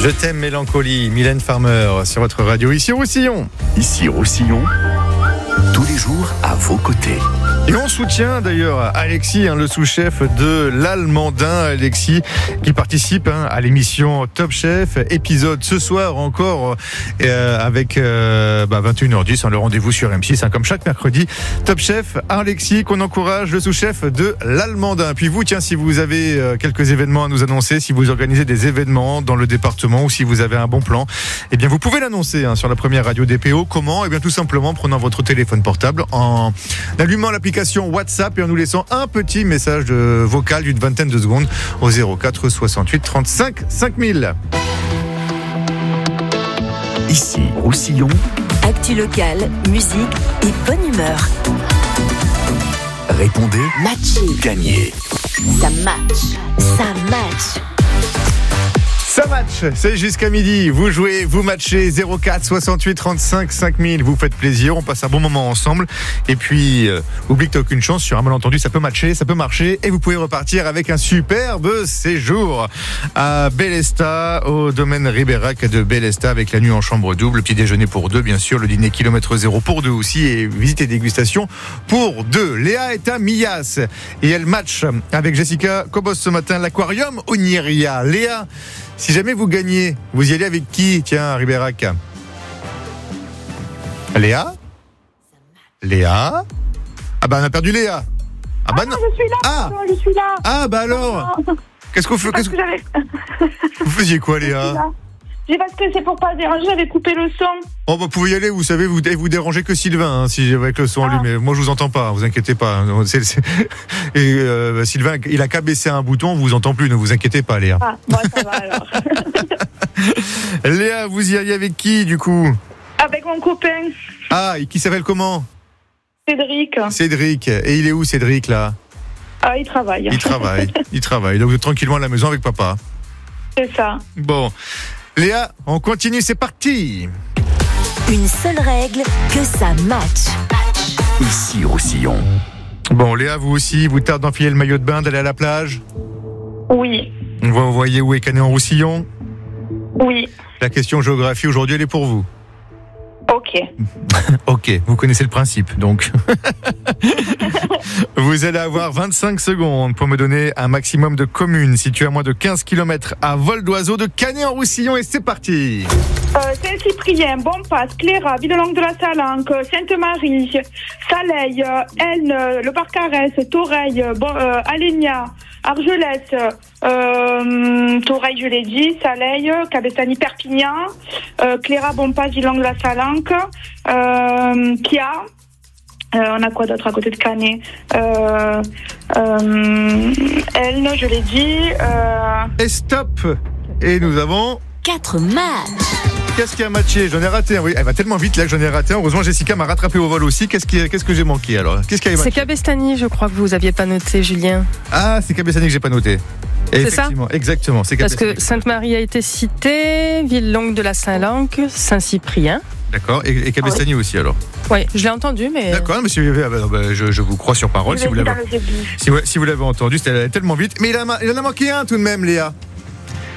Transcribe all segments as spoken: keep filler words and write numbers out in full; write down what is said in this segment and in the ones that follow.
Je t'aime Mélancolie, Mylène Farmer sur votre radio, ici Roussillon. Ici Roussillon, tous les jours à vos côtés. Et on soutient d'ailleurs Alexis, hein, le sous-chef de l'Allemandin. Alexis qui participe hein, à l'émission Top Chef, épisode ce soir encore euh, avec euh, bah, vingt et une heures dix, hein, le rendez-vous sur M six, hein, comme chaque mercredi. Top Chef, Alexis, qu'on encourage, le sous-chef de l'Allemandin. Puis vous, tiens, si vous avez euh, quelques événements à nous annoncer, si vous organisez des événements dans le département ou si vous avez un bon plan, eh bien vous pouvez l'annoncer hein, sur la première radio D P O. Comment ? Eh bien tout simplement en prenant votre téléphone portable, en allumant l'application WhatsApp et en nous laissant un petit message de vocal d'une vingtaine de secondes au zéro quatre soixante-huit trente-cinq cinq mille. Ici Roussillon, actu locale, musique et bonne humeur. Répondez, Matcher. gagnez. Ça match, ça match. Ça match, c'est jusqu'à midi. Vous jouez, vous matchez zéro quatre soixante-huit trente-cinq cinq mille. Vous faites plaisir, on passe un bon moment ensemble. Et puis, euh, oublie que t'as aucune chance. Sur un malentendu, ça peut matcher, ça peut marcher. Et vous pouvez repartir avec un superbe séjour à Bélesta, au domaine Ribérac de Bélesta, avec la nuit en chambre double, petit déjeuner pour deux, bien sûr, le dîner kilomètre zéro pour deux aussi, et visite et dégustation pour deux. Léa est à Millas et elle match avec Jessica Cobos ce matin, l'aquarium Oniria. Léa, si jamais vous gagnez, vous y allez avec qui ? Tiens, à Ribérac. Léa ? Léa ? Ah bah on a perdu Léa. Ah bah ah non, je suis là. Ah, non, je suis là. ah bah alors. Qu'est-ce qu'on fait ? Qu'est-ce que... Vous faisiez quoi, Léa ? C'est parce que c'est pour pas déranger, j'avais coupé le son. Oh bah vous pouvez y aller, vous savez, vous vous dérangez que Sylvain, hein, si avec le son ah. allumé. Moi je vous entends pas, vous inquiétez pas. C'est, c'est... Et euh, Sylvain, il a qu'à baisser un bouton, on vous entend plus, ne vous inquiétez pas, Léa. Ah, moi ça va alors. Léa, vous y allez avec qui du coup ? Avec mon copain. Ah, et qui s'appelle comment ? Cédric. Cédric. Et il est où Cédric là ? Ah, il travaille. Il travaille, il travaille. Donc vous êtes tranquillement à la maison avec papa. C'est ça. Bon. Léa, on continue, c'est parti. Une seule règle, que ça match. Ici Roussillon. Bon, Léa, vous aussi, vous tarde d'enfiler le maillot de bain, d'aller à la plage ? Oui. Vous voyez où est Canet-en-Roussillon ? Oui. La question géographie aujourd'hui, elle est pour vous. Ok. Ok, vous connaissez le principe, donc. Vous allez avoir vingt-cinq secondes pour me donner un maximum de communes situées à moins de quinze kilomètres à vol d'oiseau de Canet-en-Roussillon, et c'est parti. Euh, Saint-Cyprien, Bonpasse, Cléra, Villelongue de la Salanque, Sainte-Marie, Saleil, Elne, Le Barcarès, Toreil, bon, euh, Alenia, Argelès, euh, Toreil, je l'ai dit, Saleil, Cabestany, Perpignan, euh, Cléra, Bonpasse, Villelongue de la Salanque, euh, Kia. Euh, on a quoi d'autre à côté de Canet ? euh, euh, Elne, je l'ai dit. Euh... Et stop. Et nous avons Quatre matchs. Qu'est-ce qui a matché ? J'en ai raté un, oui. Elle va tellement vite là que j'en ai raté un. Heureusement, Jessica m'a rattrapé au vol aussi. Qu'est-ce, qui, qu'est-ce que j'ai manqué alors ? Qu'est-ce qui a matché ? C'est Cabestany, je crois que vous aviez pas noté, Julien. Ah, c'est Cabestany que j'ai pas noté. Et C'est ça ? Exactement, c'est Parce Cabestany. que Sainte-Marie a été citée, Villelongue de la Salanque, Saint-Cyprien. D'accord, et, et Cabestany aussi alors. Oui, je l'ai entendu, mais. D'accord, mais si, ah bah, bah, je, je vous crois sur parole si vous, l'avez, si, vous, si vous l'avez entendu, c'était allé tellement vite. Mais il, a, il en a manqué un tout de même, Léa. Lequel ?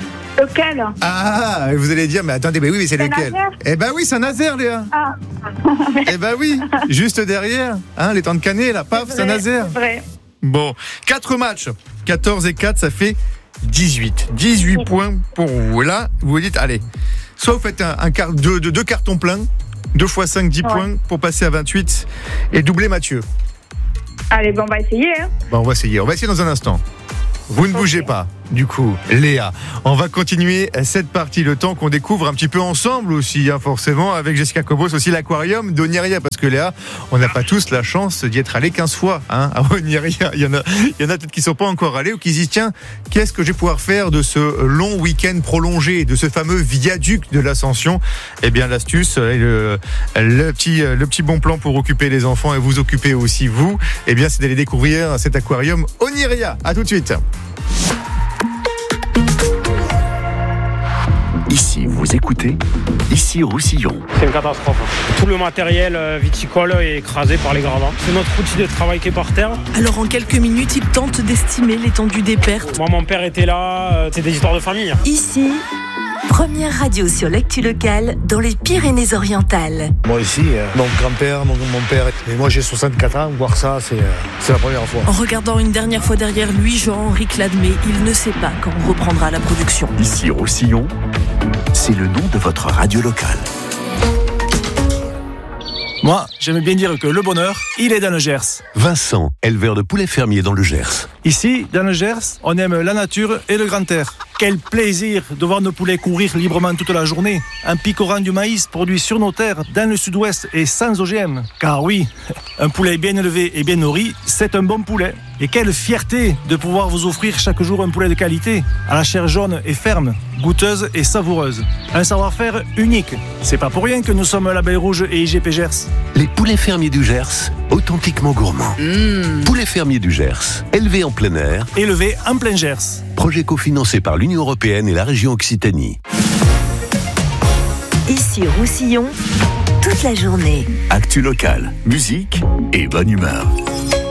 Ah, vous allez dire, mais attendez, mais oui, mais c'est, c'est lequel ? Nazaire. Eh ben oui, c'est Saint-Nazaire, Léa. Ah. Eh ben oui, juste derrière, hein, les temps de Canet, là, paf, C'est Saint-Nazaire. C'est vrai. Bon, quatre matchs, quatorze et quatre, ça fait dix-huit. dix-huit points pour vous. Là, vous vous dites, allez, soit vous faites un, un quart, deux, deux, deux cartons pleins, deux fois cinq, dix ouais. points pour passer à vingt-huit et doubler Mathieu. Allez, bon, on va essayer. Hein. Bon, on va essayer. On va essayer dans un instant. Vous ne okay. bougez pas, du coup, Léa. On va continuer cette partie, le temps qu'on découvre un petit peu ensemble aussi, hein, forcément, avec Jessica Cobos, aussi l'aquarium d'Oniria, parce que Léa, on n'a pas tous la chance d'y être allé quinze fois, hein, à Oniria. Il y en a, il y en a peut-être qui ne sont pas encore allés ou qui se disent, tiens, qu'est-ce que je vais pouvoir faire de ce long week-end prolongé, de ce fameux viaduc de l'Ascension ? Eh bien, l'astuce, le, le petit, le petit bon plan pour occuper les enfants et vous occuper aussi vous, eh bien, c'est d'aller découvrir cet aquarium Oniria. À tout de suite. Ici, vous écoutez, ici Roussillon. C'est une catastrophe. Tout le matériel viticole est écrasé par les gravats. C'est notre outil de travail qui est par terre. Alors en quelques minutes, il tente d'estimer l'étendue des pertes. Moi, mon père était là, c'est des histoires de famille. Ici, première radio sur l'actu locale dans les Pyrénées-Orientales. Moi ici, euh, mon grand-père, mon, mon père, et moi j'ai soixante-quatre ans, voir ça, c'est, euh, c'est la première fois. En regardant une dernière fois derrière lui, Jean-Henri l'admet, il ne sait pas quand on reprendra la production. Ici Roussillon, c'est le nom de votre radio locale. Moi, j'aime bien dire que le bonheur, il est dans le Gers. Vincent, éleveur de poulets fermiers dans le Gers. Ici, dans le Gers, on aime la nature et le grand air. Quel plaisir de voir nos poulets courir librement toute la journée, en picorant du maïs produit sur nos terres, dans le sud-ouest et sans O G M. Car oui, un poulet bien élevé et bien nourri, c'est un bon poulet. Et quelle fierté de pouvoir vous offrir chaque jour un poulet de qualité, à la chair jaune et ferme, goûteuse et savoureuse. Un savoir-faire unique. C'est pas pour rien que nous sommes Label Rouge et I G P Gers. Les poulets fermiers du Gers, authentiquement gourmands. Mmh. Poulets fermiers du Gers, élevés en plein air. Élevés en plein Gers. Projet cofinancé par l'Union européenne et la région Occitanie. Ici Roussillon, toute la journée. Actu locale, musique et bonne humeur.